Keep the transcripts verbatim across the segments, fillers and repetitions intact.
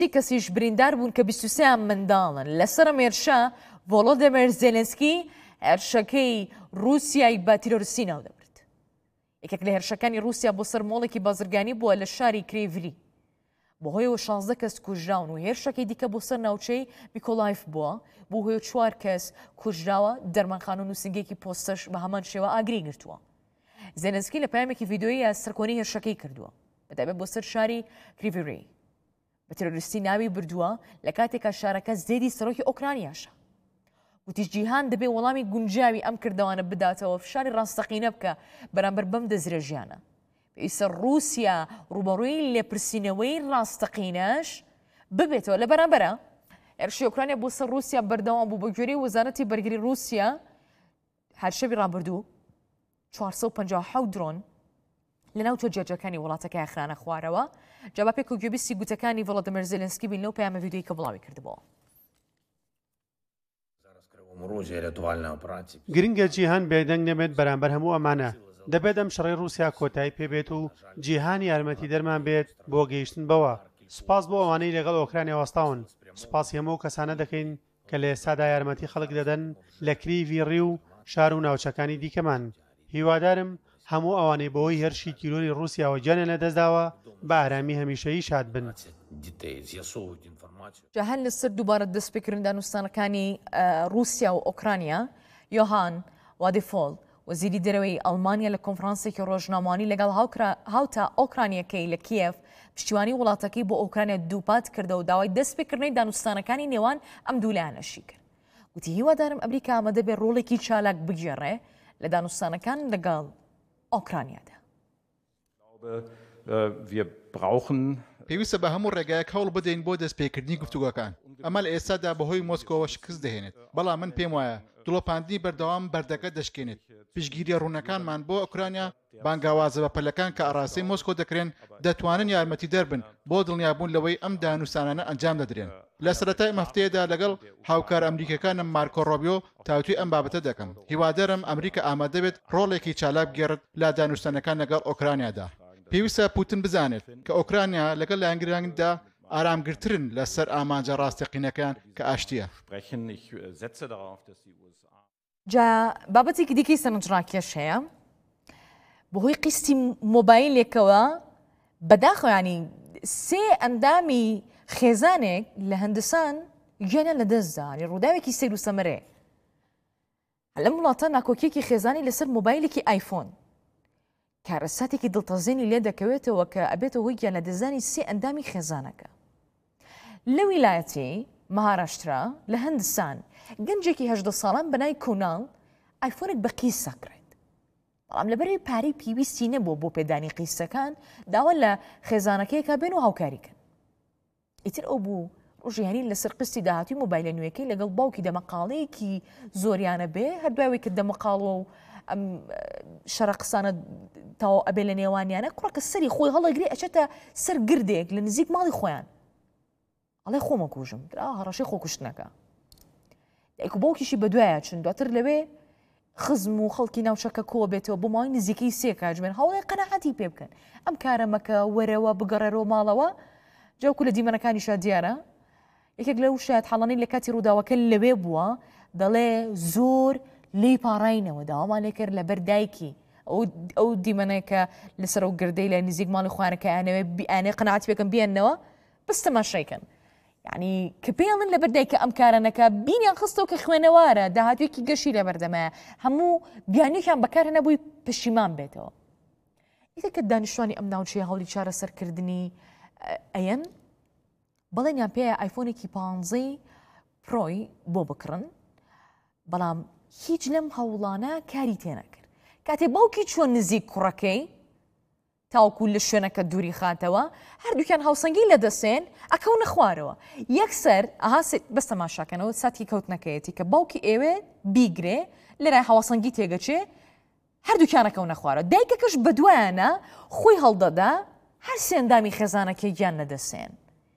کەسیش بریندار بوون کە بیست و سێیان منداڵن لەسەر مێرشە ڤۆلۆدیمیر زێلێنسکی هێرشەکەی رووسیای بە تیرۆریستی ناو دەبرد. یەکێک لە هێرشەکانی رووسیا بۆ سەر مۆڵێکی بازرگانی بووە لە شاری کرێڤری بەهۆیەوە شانزدە کەس کوژراون و هێرشەکەی دیکە بۆ سەر ناوچەی میکۆلایف بووە بۆ هۆی چوار کەس کوژراوە دەرمانخان و نووسنگێکی پۆستەش بە هەمان شێوە ئاگری گرتووە. زێلێنسکی لە پامێکی ڤیدۆیی سەرکۆنی هێرشەکەی کردووە بەتایبەت بۆ سەر شاری کریڤری بە تیرۆریستی ناوی بردووە لە کاتێکە شارەکە زێدی سەرۆکی ئۆکرانیاشە. وتیش جیهان دەبێ وەڵامی گونجاوی ئەم کردەوانە بداتەوە فشاری ڕاستەقینە بکە بەرامبەر بەم دەزرێژیانە. پێویستە رووسیا ڕوبەڕووی لێپرسینەوەی ڕاستەقینەش ببێتەوە لە بەرامبەرە هێرشی ئۆکرانیا بۆ سەر رووسیا بەردەوام بوو بە گوێرەی وەزارەتی بەرگری رووسیا هەر شەوی ڕابردوو چوارسەد و پەنجا و حەوت درۆن لە ناو تۆجێرجەکانی وڵاتەکەی خرانە خوارەوە. جا پێک و گوێبیستی گوتەکانی ڤۆلۆدیمیر زێلێنسکی بین لەو پەیامە ڤیدۆیی کە بڵاوی کردبەوە. گرنگە جیهان بێدەنگ نەبێت بەرامبەر هەموو ئەمانە. دەبێت ئەم شەڕی رووسیا کۆتایی پێبێت و جیهان یارمەتی دەرمان بێت بۆ گەیشتن بەوە. سوپاس بۆ ئەوانەی لەگەڵ ئۆکرانیا وەستاون. سوپاسی هەموو کەسانە دەکەین کە لە ئێستادا یارمەتی خەڵک دەدەن لە کریڤری و شار و ناوچەکانی دیکەمان. هیوادارم هەموو ئەوانەی بەهۆی هێرشی تیرۆری رووسیاوە گیانیان لەدەستداوە بە ئارامی هەمیشەیی شاد بن. جا هەر لەسەر دووبارە دەستپێکردن دانوستانەکانی رووسیا و ئۆکرانیا یۆهان وادیفۆڵ وەزیری دەرەوەی ئەڵمانیا لە کۆنفرانسێکی ڕۆژنامەوانی لەگەڵ هاوتا ئۆکرانیەکەی لە کیێف پشتیوانی وڵاتەکەی بۆ ئۆکرانیا دووپات کردە و داوای دەستپێکردنەوەی دانوستانەکانی نێوان ئەم دوو لایەنەشی کرد. وتی هیوادارم ئەمریکا ئامادە بێت ڕۆڵێکی چالاک بگێڕێ لە دانوستانەکان لەگەڵ ئۆکرانیادا. پێویستە بە هەموو ڕێگایەک هەوڵ بدەین بۆ دەستپێکردنی گفتوگەکان. ئەمە لە ئێستادا بەهۆی مۆسکۆوە شکست دەهێنێت. بەڵام من پێم وایە دڵۆپاندنی بەردەوام بەردەکە دەشکێنێت. پشگیری ڕوونەکانمان بۆ ئۆکرانیا بانگاوازە بە پەلەکان کە ئاڕاستەی مۆسکۆ دەکرێن دەتوانن یارمەتی دەربن بۆ دڵنیابوون لەوەی ئەم دانوستانانە ئەنجام دەدرێن. لە سەرەتای مەفتەیەدا لەگەڵ هاوکار ئەمریکەکانم مارکۆ ڕۆبیۆ تاوتوی ئەم بابەتە دەکەم. هیوادارم ئەمریکا ئامادە بێت ڕۆڵێکی چالاک بگێڕێت لە دانوستانەکان لەگەڵ ئۆکرانیادا. پێویستە پوتین بزانێت کە ئۆکرانیا لەگەڵ لایەنگراندا ئارامگرترن لەسەر ئامانجە ڕاستەقینەکان کە ئاشتیە. جا بابەتێکی دیکەی سەرنجڕاکێش هەیە بەهۆی قیستی مۆبایلێکەوە بەداخەوە ینی سێ ئەندامی خێزانێک لە هەندستان گیانیان لەدەستدا ڕووداوێکی سیر و سەمەرێ. لەم وڵاتە ناکۆکیەکی خێزانی لەسەر مۆبایلێکی ئایفۆن کارەساتێکی دڵتەزێنی لێ دەکەوێتەوە کە ئەبێتەوە هۆی گیان لەدەستدانی سێ ئەندامی خێزانەکە. لە ویلایەتی مەهاراشترا لە هەندستان گەنجێکی هەژدە ساڵان بەنای کۆناڵ ئایفۆنێک بە قیس سەکرێت. بەڵام لەبەرەوەی پارەی پێویستی نەبووە بۆ پێدانی قیسەکان داوا لە خێزانەکەیەکە بێن و هاوکاریکەن. ئیتر ئەو بوو ڕۆژیانی لەسەر قستی داهاتوی مۆبایلە نوێەکەی لەگەڵ باوکی دەمەقاڵەیەکی زۆریانە بێ هەردواوی کە دەمەقاڵەوە و ئەم شەڕە قسانە تاوا ئەبێ لە نێوانیانە کوڕەکە سەری خۆی هەڵەگرێ ئەچێتە سەر گردێک لە نزیک ماڵی خۆیان. ئەڵێ خۆمە کوژم درا هەڕەشەی خۆکوشتنەکە. دایک و باوکیشی بەدوایە چون دواتر لەوێ خزم و خەڵکی ناوچەکە کۆ بێتەوە بۆ ماوەی نزیکەی سێ کاتژمێر هەوڵی قەنەعەتی پێ بکەن ئەم کارەمەکە وەرەوە بگەڕێرەوە ماڵەوە. جاوکو لە دیمەنەکانیشا دیارە یەکێک لەو شایەت حاڵانەی لە کاتی ڕووداوەکە لەوێ بووە دەڵێ زۆر لی پاڕاینەوە داوامان لێ کرد لەبەر دایکی ئەو دیمەنەیەکە لەسەر ئەو گردەی لە نزیک ماڵی خوارەکە ئەیانەوێ ئەیانەیە قەنەعەتی پێکەن بیێننەوە بەس تەماشایکەن. یعنی کە پێڵن لەبەر دایکە ئەم کارانەکە بینیان خستەوە کە خوێنەوارە داهاتوێکی گەشی لەبەردەمایە هەموو بیانێکیان بەکار هەنەبووی پەشیمان بێتەوە. ئیتر کە دانیشتوانی ئەم ناوچەیە هەوڵی چارەسەرکردنی ئەیەن بەڵێنیان پێیە ئایفۆنێکی پانزەی پرۆی بۆ بکڕن بەڵام هیچ لەم هەوڵانە کاری تێنەکرد. کاتێ باوکی چۆن نزیک کوڕەکەی تاوکو لە شوێنەکە دووری خاتەوە هەردووکیان هاوسەنگی لەدەسێن ئەکەونە خوارەوە. یەکسەر ئەها بەس تەماشاکەنەوە ساتی کەوتنەکەیەتی کە باوکی ئێوێ بیگرێ لەلای هاوسەنگی تێگەچێ هەردووکیانەکەونە خوارە. دایکەکەش بەدوایانە خۆی هەڵدەدا هەر سێندامی خێزانەکەی گیان لەدەسێن.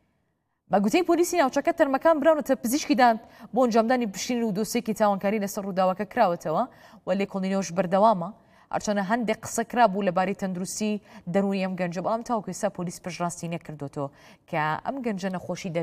بە گوتەی پۆلیسی ناوچەکە تەرمەکان براونەتە پزیشکیدان بۆ ئەنجامدانی پشتین و دۆسێکی تاوانکاری لەسەر ڕووداوەکە کراوەتەوە و لێکۆڵینەوەش بەردەوامە. ئەرچەنە هەندێک قسەکرا بوو لەبارەی تەندروستی دەروونی ئەم گەنجە بەڵام تاوەکو ئێستا پۆلیس پشتڕاستی نەکردوێتەوە کە ئەم گەنجە نەخۆشی